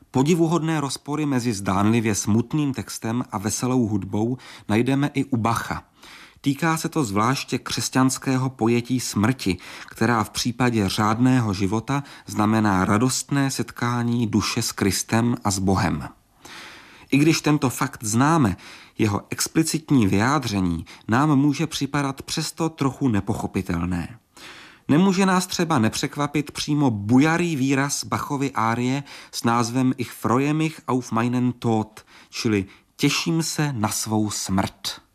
Podivuhodné rozpory mezi zdánlivě smutným textem a veselou hudbou najdeme i u Bacha. Týká se to zvláště křesťanského pojetí smrti, která v případě řádného života znamená radostné setkání duše s Kristem a s Bohem. I když tento fakt známe, jeho explicitní vyjádření nám může připadat přesto trochu nepochopitelné. Nemůže nás třeba nepřekvapit přímo bujarý výraz Bachovy árie s názvem Ich freue mich auf meinen Tod, čili těším se na svou smrt.